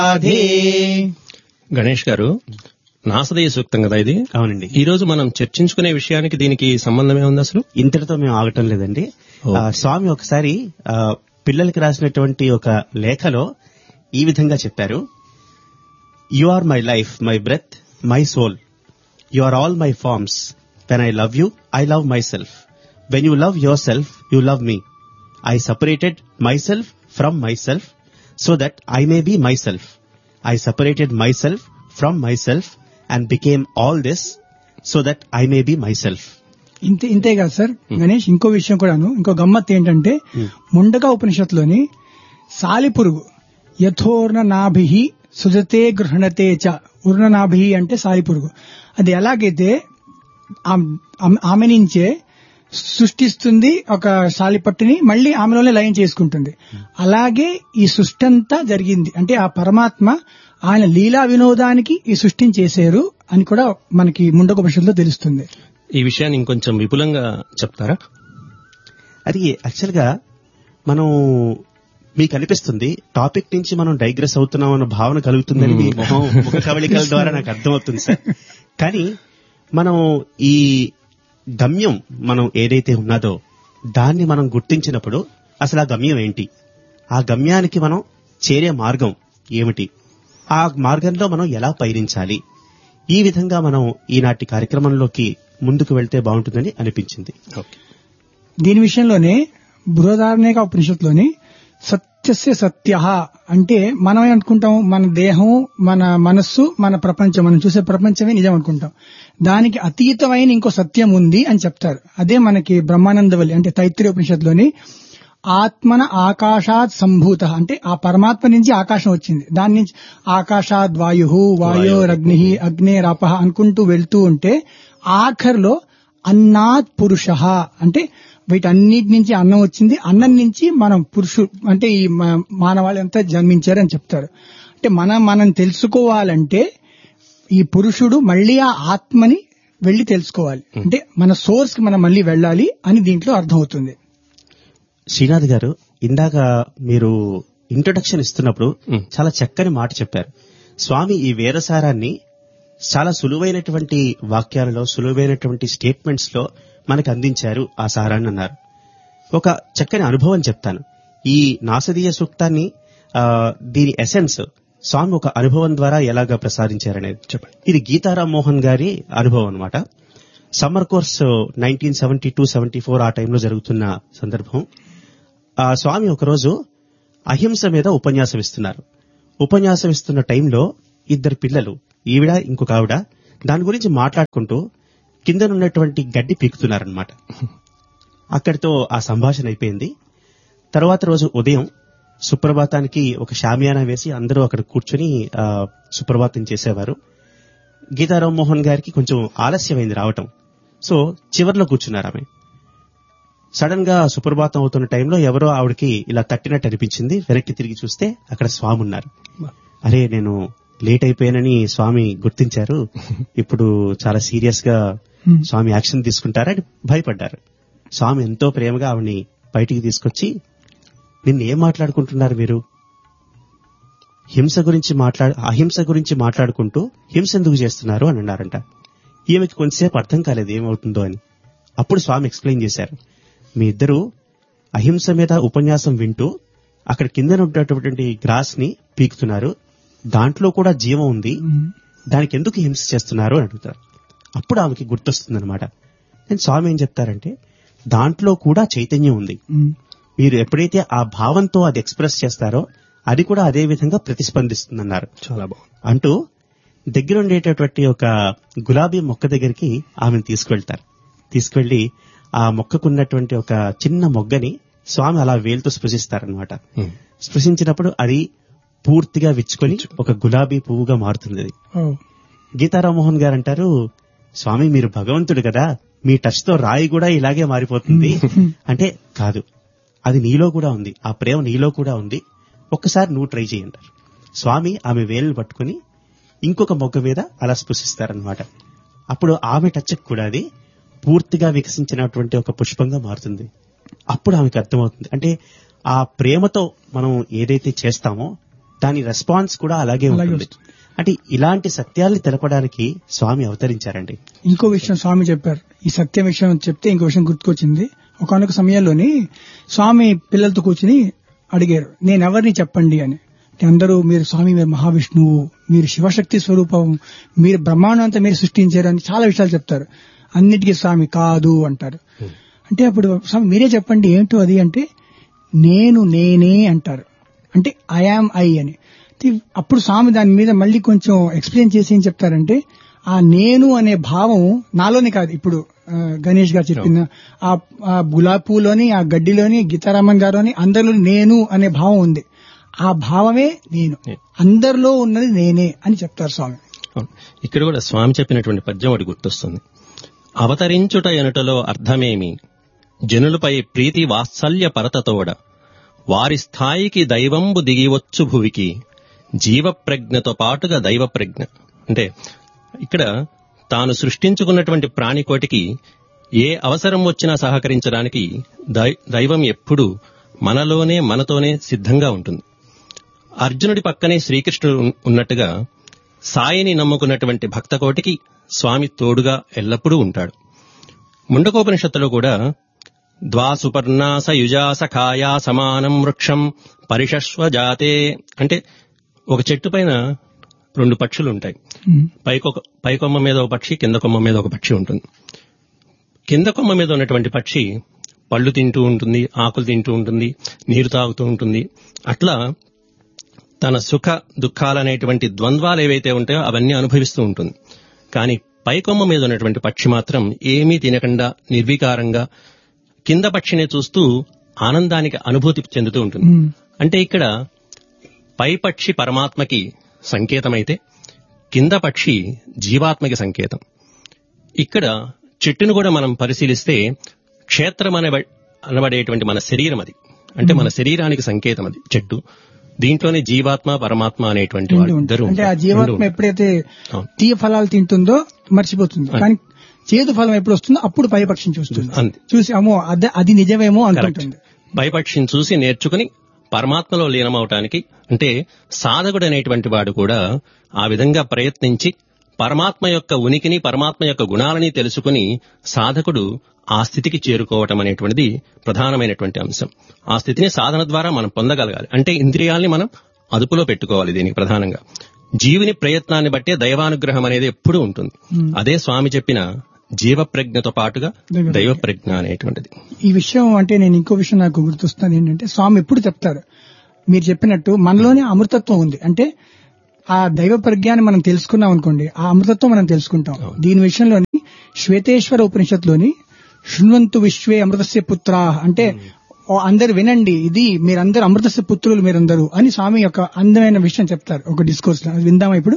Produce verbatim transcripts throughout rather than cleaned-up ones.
రాధే. గణేష్ గారు, నాసదీయ సూక్తం కదా ఇది? అవునండి. ఈ రోజు మనం చర్చించుకునే విషయానికి దీనికి సంబంధమే ఉంది అసలు? ఇంతటితో మేము ఆగటం లేదండి. ఆ, స్వామి ఒకసారి ఆ, పిల్లలకి రాసినటువంటి ఒక లేఖలో ఈ విధంగా చెప్పారు. You are my life, my breath, my soul. You are all my forms. When I love you, I love my self. When you love your self, you love me. I separated myself from myself so that I may be myself. I separated myself from myself and became all this so that I may be myself. ఇంతే ఇంతే కాదు sir Ganesh, ఇంకో విషయం కూడాను, ఇంకో గమ్మత్ ఏంటంటే ముండక ఉపనిషత్తులోని సాలిపురుగు యథోర్ణ నాభి సుజతే గృహణతే చ, ఉర్ణ నాభి అంటే సాలిపురుగు, అది ఎలాగైతే ఆమె నుంచే సృష్టిస్తుంది ఒక సాలిపట్టుని, మళ్లీ ఆమెలోనే లయం చేసుకుంటుంది. అలాగే ఈ సృష్టి అంతా జరిగింది అంటే ఆ పరమాత్మ ఆయన లీలా వినోదానికి ఈ సృష్టిని చేశారు అని కూడా మనకి ముండకోపనిషత్తులో తెలుస్తుంది. ఈ విషయాన్ని ఇంకొంచెం విపులంగా చెప్తారా? అది యాక్చువల్ గా మనం మీకు అనిపిస్తుంది టాపిక్ నుంచి మనం డైగ్రెస్ అవుతున్నాం అన్న భావన కలుగుతుందని మీ మొహం ముఖ కవళికల ద్వారా నాకు అర్థమవుతుంది సార్. కానీ మనం ఈ గమ్యం మనం ఏదైతే ఉన్నదో దాన్ని మనం గుర్తించినప్పుడు అసలు ఆ గమ్యం ఏంటి, ఆ గమ్యానికి మనం చేరే మార్గం ఏమిటి, ఆ మార్గంలో మనం ఎలా పయనించాలి, ఈ విధంగా మనం ఈనాటి కార్యక్రమంలోకి ముందుకు వెళ్తే బాగుంటుందని అనిపించింది. దీని విషయంలోనే బృహదారణ్యక ఉపనిషత్తులోని సత్యస్య సత్య అంటే మనం అనుకుంటాం మన దేహం, మన మనస్సు, మన ప్రపంచం, మనం చూసే ప్రపంచమే నిజం అనుకుంటాం. దానికి అతీతమైన ఇంకో సత్యం ఉంది అని చెప్తారు. అదే మనకి బ్రహ్మానందవల్లి అంటే తైత్రీయ ఉపనిషత్తులోని ఆత్మన ఆకాశాత్ సంభూత అంటే ఆ పరమాత్మ నుంచి ఆకాశం వచ్చింది, దాని నుంచి ఆకాశాద్ వాయు వాయోరగ్ని అగ్నేరాప అనుకుంటూ వెళ్తూ ఉంటే ఆఖర్లో అన్నాత్ పురుష అంటే వీటన్నిటి నుంచి అన్నం వచ్చింది, అన్నం నుంచి మనం పురుషు అంటే ఈ మానవాళంతా జన్మించారని చెప్తారు. అంటే మనం మనం తెలుసుకోవాలంటే ఈ పురుషుడు మళ్లీ ఆ ఆత్మని వెళ్లి తెలుసుకోవాలి, అంటే మన సోర్స్ కి మనం మళ్లీ వెళ్ళాలి అని దీంట్లో అర్థమవుతుంది. శ్రీనాథ్ గారు, ఇందాక మీరు ఇంట్రొడక్షన్ ఇస్తున్నప్పుడు చాలా చక్కని మాట చెప్పారు. స్వామి ఈ వేరసారాన్ని చాలా సులువైనటువంటి వాక్యాలలో, సులువైనటువంటి స్టేట్మెంట్స్ లో మనకు అందించారు ఆ సారాన్ని అన్నారు. ఒక చక్కని అనుభవం చెప్తాను. ఈ నాసదీయ సూక్తాన్ని దీని ఎసెన్స్ స్వామి ఒక అనుభవం ద్వారా ఎలాగా ప్రసాదించారనేది చెప్పండి. ఇది గీతారాం మోహన్ గారి అనుభవం అన్నమాట. Summer course nineteen seventy two seventy four ఆ టైంలో జరుగుతున్న సందర్భం. ఆ స్వామి ఒకరోజు అహింస మీద ఉపన్యాసం ఇస్తున్నారు. ఉపన్యాసం ఇస్తున్న టైంలో ఇద్దరు పిల్లలు, ఈవిడ ఇంకొక ఆవిడ, దాని గురించి మాట్లాడుకుంటూ కిందనున్నటువంటి గడ్డి పీకుతున్నారనమాట. అక్కడితో ఆ సంభాషణ అయిపోయింది. తర్వాత రోజు ఉదయం సుప్రభాతానికి ఒక షామియానా వేసి అందరూ అక్కడ కూర్చుని సుప్రభాతం చేసేవారు. గీతారాం మోహన్ గారికి కొంచెం ఆలస్యమైంది రావటం. సో చివర్లో కూర్చున్నారు ఆమె. సడన్ గా సుప్రభాతం అవుతున్న టైంలో ఎవరో ఆవిడకి ఇలా తట్టినట్టు అనిపించింది. వెనక్కి తిరిగి చూస్తే అక్కడ స్వామి ఉన్నారు. అరే నేను లేట్ అయిపోయానని స్వామి గుర్తించారు, ఇప్పుడు చాలా సీరియస్ గా స్వామి యాక్షన్ తీసుకుంటారని భయపడ్డారు. స్వామి ఎంతో ప్రేమగా ఆవిడ్ని బయటికి తీసుకొచ్చి, నిన్న ఏం మాట్లాడుకుంటున్నారు మీరు? హింస గురించి మాట్లాడు అహింస గురించి మాట్లాడుకుంటూ హింస ఎందుకు చేస్తున్నారు అని అన్నారంట. ఈమెకి కొంతసేపు అర్థం కాలేదు ఏమవుతుందో అని. అప్పుడు స్వామి ఎక్స్ప్లెయిన్ చేశారు, మీ ఇద్దరు అహింస మీద ఉపన్యాసం వింటూ అక్కడ కింద ఉన్నటువంటి గ్రాస్ ని పీకుతున్నారు, దాంట్లో కూడా జీవం ఉంది, దానికి ఎందుకు హింస చేస్తున్నారు అని అడుగుతారు. అప్పుడు ఆమెకి గుర్తొస్తుందన్నమాట. నేను స్వామి ఏం చెప్తారంటే, దాంట్లో కూడా చైతన్యం ఉంది, మీరు ఎప్పుడైతే ఆ భావంతో అది ఎక్స్ప్రెస్ చేస్తారో అది కూడా అదే విధంగా ప్రతిస్పందిస్తుందన్నారు. చాలా బాగుంది అంటూ దగ్గర ఉండేటటువంటి ఒక గులాబీ మొక్క దగ్గరికి ఆమెను తీసుకువెళ్తారు. తీసుకువెళ్లి ఆ మొక్కకున్నటువంటి ఒక చిన్న మొగ్గని స్వామి అలా వేలుతో స్పృశిస్తారనమాట. స్పృశించినప్పుడు అది పూర్తిగా విచ్చుకొని ఒక గులాబీ పువ్వుగా మారుతుంది. గీతారాం మోహన్ గారు అంటారు, స్వామి మీరు భగవంతుడు కదా, మీ టచ్ తో రాయి కూడా ఇలాగే మారిపోతుంది అంటే, కాదు, అది నీలో కూడా ఉంది, ఆ ప్రేమ నీలో కూడా ఉంది, ఒక్కసారి నువ్వు ట్రై చేయంటారు. స్వామి ఆమె వేలును పట్టుకుని ఇంకొక మొగ్గ మీద అలా స్పృశిస్తారనమాట. అప్పుడు ఆమె టచ్ కూడా అది పూర్తిగా వికసించినటువంటి ఒక పుష్పంగా మారుతుంది. అప్పుడు ఆమెకు అర్థమవుతుంది, అంటే ఆ ప్రేమతో మనం ఏదైతే చేస్తామో దాని రెస్పాన్స్ కూడా అలాగే అలాగే ఉంటుంది. అంటే ఇలాంటి సత్యాల్ని తెలపడానికి స్వామి అవతరించారండి. ఇంకో విషయం స్వామి చెప్పారు. ఈ సత్యం విషయం చెప్తే ఇంకో విషయం గుర్తుకొచ్చింది. ఒకనొక సమయంలోని స్వామి పిల్లలతో కూర్చుని అడిగారు, నేనెవరిని చెప్పండి అని. అందరూ మీరు స్వామి మీరు మహావిష్ణువు, మీరు శివశక్తి స్వరూపం, మీరు బ్రహ్మాండం అంతా మీరు సృష్టించారు అని చాలా విషయాలు చెప్తారు. అన్నిటికీ స్వామి కాదు అంటారు. అంటే అప్పుడు స్వామి మీరే చెప్పండి ఏంటో అది అంటే నేను నేనే అంటారు. అంటే ఐ యామ్ ఐ అని. అప్పుడు స్వామి దాని మీద మళ్ళీ కొంచెం ఎక్స్ప్లెయిన్ చేసి ఏం చెప్తారంటే ఆ నేను అనే భావం నాలోనే కాదు, ఇప్పుడు గణేష్ గారు చెప్పిన ఆ గులాబీ పూలోని ఆ గడ్డిలోని గీతారామన్ గారుని అందరిలో నేను అనే భావం ఉంది. ఆ భావమే నేను, అందరిలో ఉన్నది నేనే అని చెప్తారు స్వామి. ఇక్కడ కూడా స్వామి చెప్పినటువంటి పద్యం ఒకటి గుర్తొస్తుంది. అవతరించుట ఎనుటలో అర్థమేమి, జనులపై ప్రీతి వాత్సల్య పరతతోడ, వారి స్థాయికి దైవంబు దిగివచ్చు భువికి, జీవప్రజ్ఞతో పాటుగా దైవ ప్రజ్ఞ. అంటే ఇక్కడ తాను సృష్టించుకున్నటువంటి ప్రాణికోటికి ఏ అవసరం వచ్చినా సహకరించడానికి దైవం ఎప్పుడూ మనలోనే మనతోనే సిద్ధంగా ఉంటుంది. అర్జునుడి పక్కనే శ్రీకృష్ణుడు ఉన్నట్టుగా సాయిని నమ్ముకున్నటువంటి భక్తకోటికి స్వామి తోడుగా ఎల్లప్పుడూ ఉంటాడు. ముండకోపనిషత్తులో కూడా ద్వాసుపర్ణాస యుజాస ఖాయా సమానం వృక్షం పరిషస్వ జాతే అంటే ఒక చెట్టు పైన రెండు పక్షులు ఉంటాయి. పైకొక పైకొమ్మ మీద ఒక పక్షి, కింద కొమ్మ మీద ఒక పక్షి ఉంటుంది. కింద కొమ్మ మీద ఉన్నటువంటి పక్షి పళ్ళు తింటూ ఉంటుంది, ఆకులు తింటూ ఉంటుంది, నీరు తాగుతూ ఉంటుంది. అట్లా తన సుఖ దుఃఖాలనేటువంటి ద్వంద్వాలు ఏవైతే ఉంటాయో అవన్నీ అనుభవిస్తూ ఉంటుంది. కానీ పైకొమ్మ మీద ఉన్నటువంటి పక్షి మాత్రం ఏమీ తినకుండా నిర్వికారంగా కింద పక్షిని చూస్తూ ఆనందానికి అనుభూతి చెందుతూ ఉంటుంది. అంటే ఇక్కడ పై పక్షి పరమాత్మకి సంకేతమైతే కింద పక్షి జీవాత్మకి సంకేతం. ఇక్కడ చెట్టును కూడా మనం పరిశీలిస్తే క్షేత్రం అనే అనబడేటువంటి మన శరీరం అది, అంటే మన శరీరానికి సంకేతం అది చెట్టు. దీంట్లోనే జీవాత్మ పరమాత్మ అనేటువంటి ఇద్దరు. అంటే ఆ జీవాత్మ ఎప్పుడైతే తీయ ఫలాలు తింటుందో మర్చిపోతుంది, కానీ చేదు ఫలం ఎప్పుడు వస్తుందో అప్పుడు పైపక్షిని చూస్తుంది. చూసి అమ్మో అదే అది నిజమేమో అనుకుంటుంది. పైపక్షిని చూసి నేర్చుకుని పరమాత్మలో లీనమవటానికి, అంటే సాధకుడు అనేటువంటి వాడు కూడా ఆ విధంగా ప్రయత్నించి పరమాత్మ యొక్క ఉనికిని పరమాత్మ యొక్క గుణాలని తెలుసుకుని సాధకుడు ఆ స్థితికి చేరుకోవటం అనేటువంటిది ప్రధానమైనటువంటి అంశం. ఆ స్థితిని సాధన ద్వారా మనం పొందగలగాలి. అంటే ఇంద్రియాల్ని మనం అదుపులో పెట్టుకోవాలి. దీనికి ప్రధానంగా జీవుని ప్రయత్నాన్ని బట్టే దైవానుగ్రహం అనేది ఎప్పుడూ ఉంటుంది. అదే స్వామి చెప్పిన జీవ ప్రజ్ఞతో పాటుగా దైవ ప్రజ్ఞ అనేటువంటిది. ఈ విషయం అంటే నేను ఇంకో విషయం నాకు గుర్తొస్తాను ఏంటంటే స్వామి ఎప్పుడు చెప్తారు, మీరు చెప్పినట్టు మనలోనే అమృతత్వం ఉంది. అంటే ఆ దైవ ప్రజ్ఞాన్ని మనం తెలుసుకున్నాం అనుకోండి, ఆ అమృతత్వం మనం తెలుసుకుంటాం. దీని విషయంలోని శ్వేతేశ్వర ఉపనిషత్తులోని శృణ్వంతు విశ్వే అమృతస్య పుత్ర అంటే అందరు వినండి, ఇది మీరందరూ అమృతస్య పుత్రులు మీరందరూ అని స్వామి యొక్క అందమైన విషయం చెప్తారు ఒక డిస్కోర్స్ లో. విందామా ఇప్పుడు?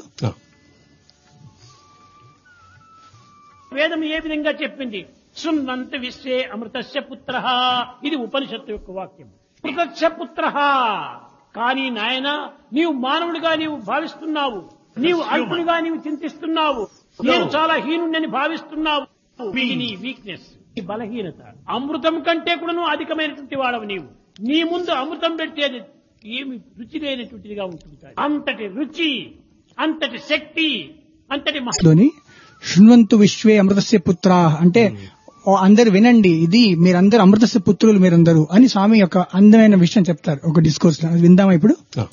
వేదం ఏ విధంగా చెప్పింది? శృణ్వంతు విశ్వే అమృతస్య పుత్ర, ఇది ఉపనిషత్తు యొక్క వాక్యం. అమృతస్య పుత్ర, కానీ నాయన నీవు మానవుడిగా నీవు భావిస్తున్నావు, నీవు అల్పుడిగా నీవు చింతిస్తున్నావు, నేను చాలా హీనుడని భావిస్తున్నావు. నీ వీక్నెస్, నీ బలహీనత. అమృతం కంటే కూడా నువ్వు అధికమైనటువంటి వాడవు. నీవు నీ ముందు అమృతం పెట్టేది ఏమి రుచి లేనటువంటిదిగా ఉంటుంది. అంతటి రుచి, అంతటి శక్తి, అంతటి లోని శృణ్వంతు విశ్వే అమృతస్య పుత్ర అంటే అందరు వినండి, ఇది మీరందరూ అమృతస్య పుత్రులు మీరందరూ అని స్వామి యొక్క అందమైన విషయం చెప్తారు ఒక డిస్కోర్స్ లో. విందామా ఇప్పుడు?